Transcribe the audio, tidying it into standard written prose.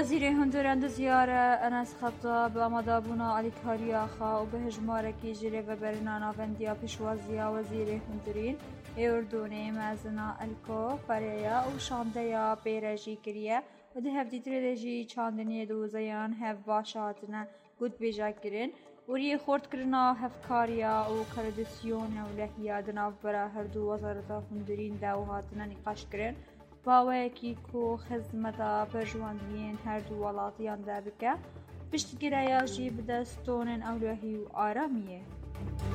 وزیر هندوراند زیاره انس خطاب آمادابونا آلیکاریا خا و به هجمارکی جری و برنانا وندیا پیشوازیا وزیر هندورین اردونی مزنا الکو فریا و شاندیا بیرجی کریه و ده هفدیتر دجی چاندنی دوزیان هف باشادنا گود بیجا کرن وری خورد کرنا هفکاریا و کردسیون و لحیا دناف برا هر دو وزارت هندورین داو هاتنا نقاش کرن باوەیەکی کۆ خزمەتە پەژواندیین هەردوو وڵاتیان دابکە پشتگیرایەژی بدەستۆنن ئەولۆهی و ئارامیە.